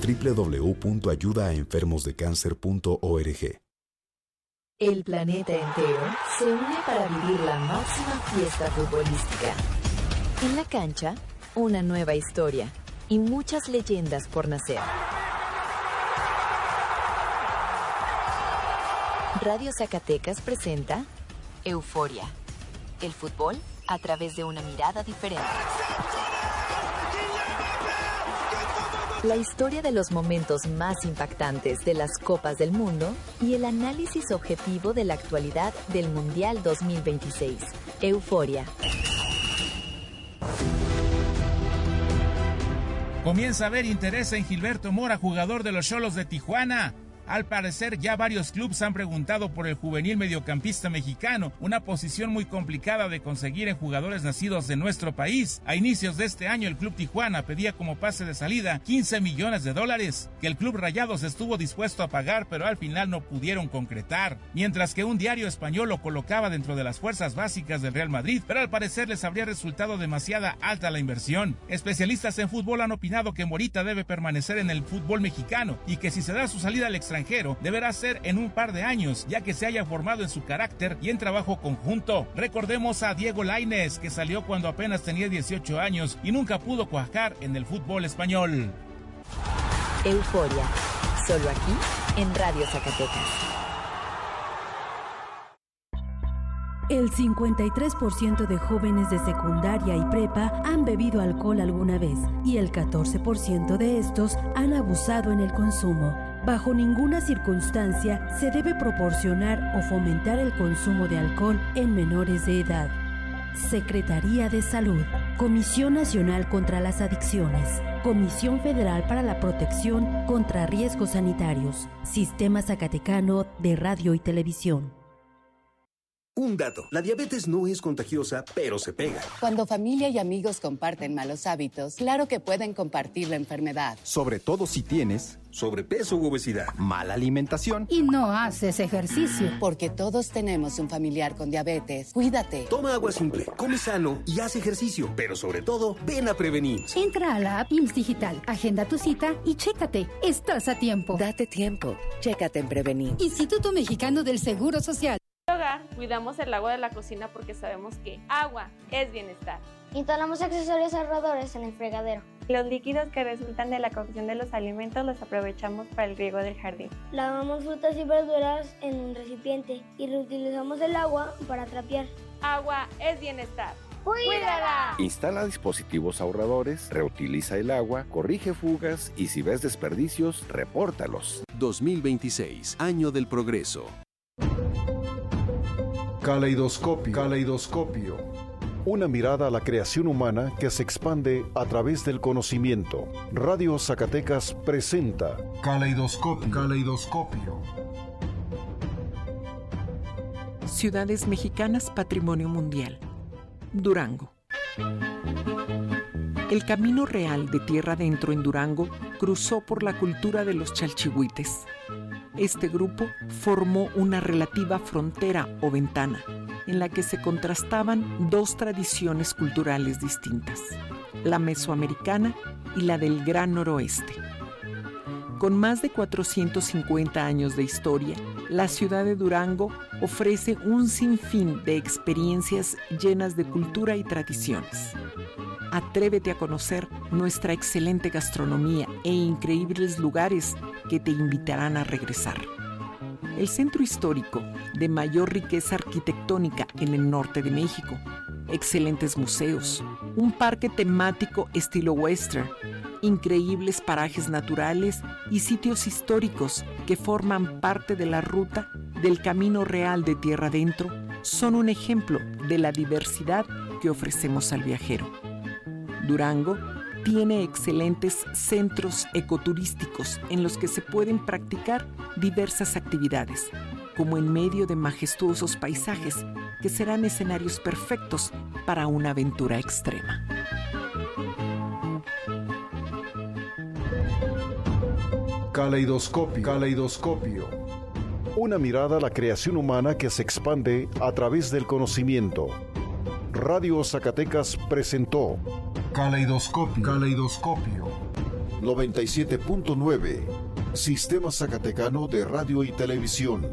www.ayudaaenfermosdecancer.org. El planeta entero se une para vivir la máxima fiesta futbolística. En la cancha, una nueva historia y muchas leyendas por nacer. Radio Zacatecas presenta Euforia. El fútbol a través de una mirada diferente. La historia de los momentos más impactantes de las Copas del Mundo y el análisis objetivo de la actualidad del Mundial 2026. Euforia. Comienza a haber interés en Gilberto Mora, jugador de los Xolos de Tijuana. Al parecer, ya varios clubes han preguntado por el juvenil mediocampista mexicano, una posición muy complicada de conseguir en jugadores nacidos de nuestro país. A inicios de este año, el Club Tijuana pedía como pase de salida $15 millones, que el Club Rayados estuvo dispuesto a pagar, pero al final no pudieron concretar. Mientras que un diario español lo colocaba dentro de las fuerzas básicas del Real Madrid, pero al parecer les habría resultado demasiada alta la inversión. Especialistas en fútbol han opinado que Morita debe permanecer en el fútbol mexicano y que si se da su salida al extranjero, deberá ser en un par de años, ya que se haya formado en su carácter y en trabajo conjunto. Recordemos a Diego Lainez, que salió cuando apenas tenía 18 años y nunca pudo cuajar en el fútbol español. Euforia, solo aquí en Radio Zacatecas. El 53% de jóvenes de secundaria y prepa han bebido alcohol alguna vez y el 14% de estos han abusado en el consumo. Bajo ninguna circunstancia se debe proporcionar o fomentar el consumo de alcohol en menores de edad. Secretaría de Salud, Comisión Nacional contra las Adicciones, Comisión Federal para la Protección contra Riesgos Sanitarios, Sistema Zacatecano de Radio y Televisión. Un dato, la diabetes no es contagiosa, pero se pega. Cuando familia y amigos comparten malos hábitos, claro que pueden compartir la enfermedad. Sobre todo si tienes sobrepeso u obesidad, mala alimentación y no haces ejercicio. Porque todos tenemos un familiar con diabetes. Cuídate. Toma agua simple, come sano y haz ejercicio. Pero sobre todo, ven a prevenir. Entra a la app IMSS Digital, agenda tu cita y chécate. Estás a tiempo. Date tiempo. Chécate en Prevenir. Instituto Mexicano del Seguro Social. Hogar, cuidamos el agua de la cocina porque sabemos que agua es bienestar. Instalamos accesorios ahorradores en el fregadero. Los líquidos que resultan de la cocción de los alimentos los aprovechamos para el riego del jardín. Lavamos frutas y verduras en un recipiente y reutilizamos el agua para trapear. Agua es bienestar. ¡Cuídala! Instala dispositivos ahorradores, reutiliza el agua, corrige fugas y si ves desperdicios, repórtalos. 2026, Año del Progreso. Caleidoscopio. Una mirada a la creación humana que se expande a través del conocimiento. Radio Zacatecas presenta Caleidoscopio. Ciudades mexicanas Patrimonio Mundial. Durango. El camino real de tierra adentro en Durango cruzó por la cultura de los chalchihuites. Este grupo formó una relativa frontera o ventana en la que se contrastaban dos tradiciones culturales distintas, la mesoamericana y la del Gran Noroeste. Con más de 450 años de historia, la ciudad de Durango ofrece un sinfín de experiencias llenas de cultura y tradiciones. Atrévete a conocer nuestra excelente gastronomía e increíbles lugares que te invitarán a regresar. El centro histórico de mayor riqueza arquitectónica en el norte de México, excelentes museos, un parque temático estilo western, increíbles parajes naturales y sitios históricos que forman parte de la ruta del Camino Real de Tierra Adentro son un ejemplo de la diversidad que ofrecemos al viajero. Durango tiene excelentes centros ecoturísticos en los que se pueden practicar diversas actividades, como en medio de majestuosos paisajes que serán escenarios perfectos para una aventura extrema. Caleidoscopio. Una mirada a la creación humana que se expande a través del conocimiento. Radio Zacatecas presentó Caleidoscopio. 97.9, Sistema Zacatecano de Radio y Televisión.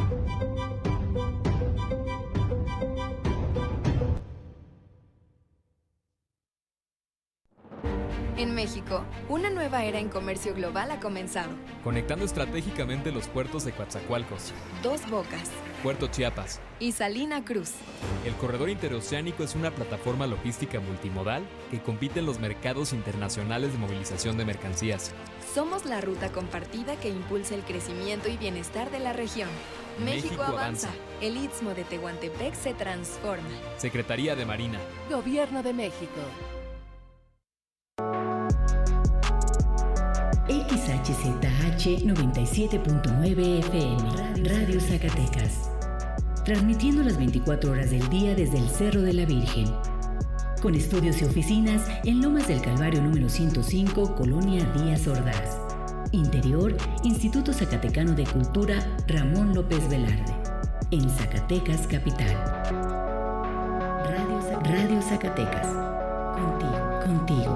En México, una nueva era en comercio global ha comenzado. Conectando estratégicamente los puertos de Coatzacoalcos, Dos Bocas, Puerto Chiapas y Salina Cruz. El corredor interoceánico es una plataforma logística multimodal que compite en los mercados internacionales de movilización de mercancías. Somos la ruta compartida que impulsa el crecimiento y bienestar de la región. México avanza. El Istmo de Tehuantepec se transforma. Secretaría de Marina. Gobierno de México. XHZH 97.9 FM, Radio Zacatecas. Transmitiendo las 24 horas del día desde el Cerro de la Virgen. Con estudios y oficinas en Lomas del Calvario número 105, Colonia Díaz Ordaz. Interior, Instituto Zacatecano de Cultura Ramón López Velarde. En Zacatecas, capital. Radio Zacatecas. Contigo.